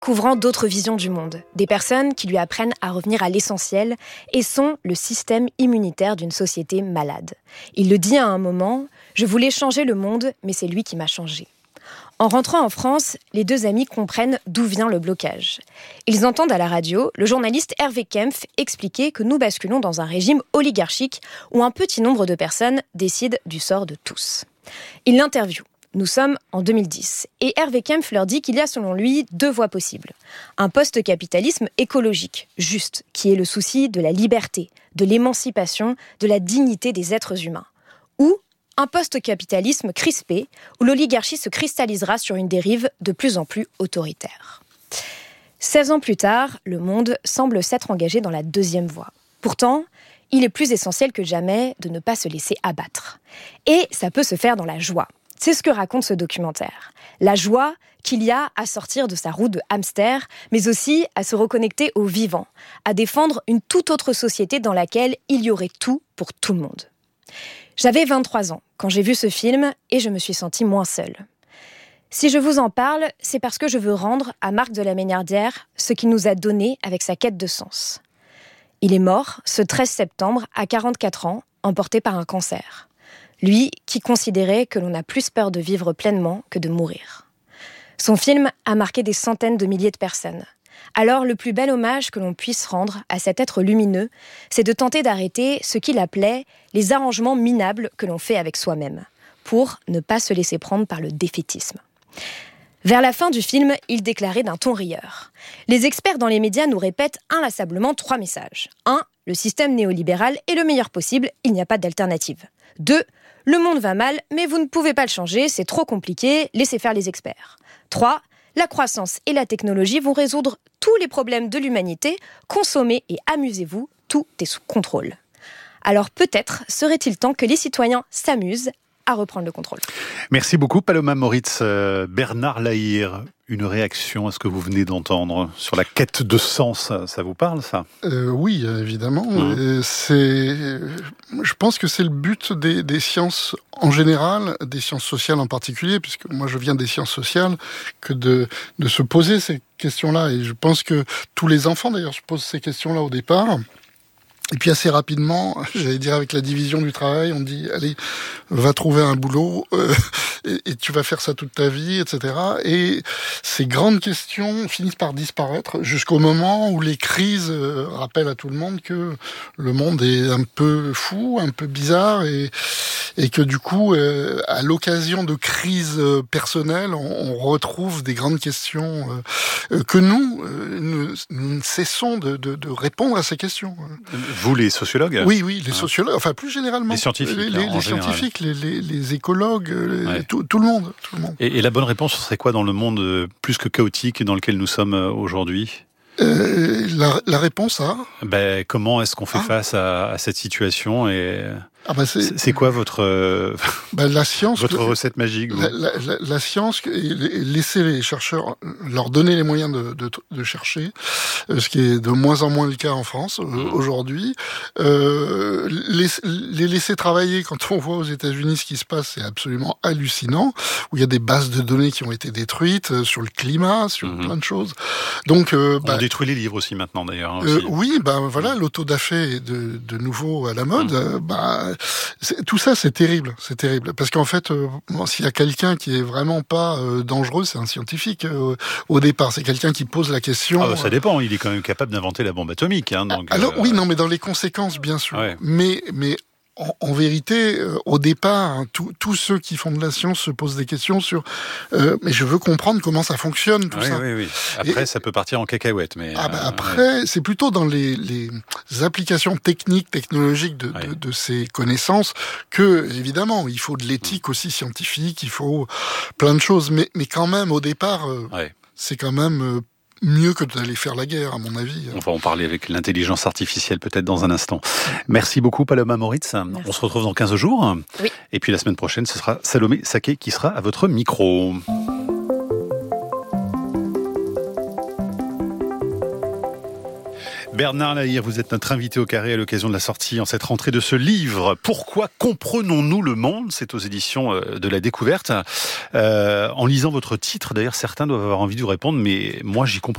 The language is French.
couvrant d'autres visions du monde, des personnes qui lui apprennent à revenir à l'essentiel et sont le système immunitaire d'une société malade. Il le dit à un moment, « Je voulais changer le monde, mais c'est lui qui m'a changé ». En rentrant en France, les deux amis comprennent d'où vient le blocage. Ils entendent à la radio le journaliste Hervé Kempf expliquer que nous basculons dans un régime oligarchique où un petit nombre de personnes décident du sort de tous. Ils l'interviewent. Nous sommes en 2010 et Hervé Kempf leur dit qu'il y a selon lui 2 voies possibles. Un post-capitalisme écologique, juste, qui est le souci de la liberté, de l'émancipation, de la dignité des êtres humains. Ou un post-capitalisme crispé, où l'oligarchie se cristallisera sur une dérive de plus en plus autoritaire. 16 ans plus tard, le monde semble s'être engagé dans la 2e voie. Pourtant, il est plus essentiel que jamais de ne pas se laisser abattre. Et ça peut se faire dans la joie. C'est ce que raconte ce documentaire. La joie qu'il y a à sortir de sa roue de hamster, mais aussi à se reconnecter au vivant, à défendre une toute autre société dans laquelle il y aurait tout pour tout le monde. J'avais 23 ans quand j'ai vu ce film et je me suis sentie moins seule. Si je vous en parle, c'est parce que je veux rendre à Marc de la Meillardière ce qu'il nous a donné avec sa quête de sens. Il est mort ce 13 septembre à 44 ans, emporté par un cancer. Lui qui considérait que l'on a plus peur de vivre pleinement que de mourir. Son film a marqué des centaines de milliers de personnes. Alors, le plus bel hommage que l'on puisse rendre à cet être lumineux, c'est de tenter d'arrêter ce qu'il appelait les arrangements minables que l'on fait avec soi-même, pour ne pas se laisser prendre par le défaitisme. Vers la fin du film, il déclarait d'un ton rieur. Les experts dans les médias nous répètent inlassablement 3 messages. 1. Le système néolibéral est le meilleur possible, il n'y a pas d'alternative. 2. Le monde va mal, mais vous ne pouvez pas le changer, c'est trop compliqué, laissez faire les experts. 3. La croissance et la technologie vont résoudre tous les problèmes de l'humanité. Consommez et amusez-vous, tout est sous contrôle. Alors peut-être serait-il temps que les citoyens s'amusent à reprendre le contrôle. Merci beaucoup Paloma Moritz. Bernard Lahire, une réaction à ce que vous venez d'entendre sur la quête de sens, ça vous parle ça ? Oui, évidemment. Je pense que c'est le but des sciences en général, des sciences sociales en particulier, puisque moi je viens des sciences sociales, que de se poser ces questions-là. Et je pense que tous les enfants d'ailleurs se posent ces questions-là au départ. Et puis assez rapidement, j'allais dire avec la division du travail, on dit allez, va trouver un boulot et tu vas faire ça toute ta vie, etc. Et ces grandes questions finissent par disparaître jusqu'au moment où les crises rappellent à tout le monde que le monde est un peu fou, un peu bizarre et que du coup, à l'occasion de crises personnelles, on retrouve des grandes questions que nous ne cessons de répondre à ces questions. Vous, les sociologues ? Oui, les sociologues, enfin plus généralement. Les scientifiques, les scientifiques, les écologues, tout le monde. Et la bonne réponse serait quoi dans le monde plus que chaotique dans lequel nous sommes aujourd'hui ? La réponse à... comment est-ce qu'on fait face à cette situation et... c'est quoi votre la science, votre recette magique vous ? La science, laisser les chercheurs leur donner les moyens de chercher, ce qui est de moins en moins le cas en France aujourd'hui. Les laisser travailler, quand on voit aux États-Unis ce qui se passe, c'est absolument hallucinant, où il y a des bases de données qui ont été détruites sur le climat, sur plein de choses. Donc, on détruit les livres aussi maintenant d'ailleurs. Oui, l'autodafé est de nouveau à la mode. Tout ça, c'est terrible, parce qu'en fait, s'il y a quelqu'un qui est vraiment pas dangereux, c'est un scientifique au départ. C'est quelqu'un qui pose la question. Ça dépend. Il est quand même capable d'inventer la bombe atomique. Oui, mais dans les conséquences, bien sûr. Ouais. Mais en vérité, au départ, tous ceux qui font de la science se posent des questions sur mais je veux comprendre comment ça fonctionne, tout ça. Oui. Après, ça peut partir en cacahuète. Mais après, c'est plutôt dans les applications technologiques de ces connaissances que, évidemment, il faut de l'éthique aussi scientifique, il faut plein de choses. Mais quand même, au départ, c'est quand même... mieux que d'aller faire la guerre, à mon avis. On va en parler avec l'intelligence artificielle peut-être dans un instant. Merci beaucoup Paloma Moritz. Merci. On se retrouve dans 15 jours. Oui. Et puis la semaine prochaine, ce sera Salomé Saké qui sera à votre micro. Bernard Lahire, vous êtes notre invité au Carré à l'occasion de la sortie en cette rentrée de ce livre. Pourquoi comprenons-nous le monde ? C'est aux éditions de la Découverte. En lisant votre titre, d'ailleurs, certains doivent avoir envie de vous répondre, mais moi j'y comprends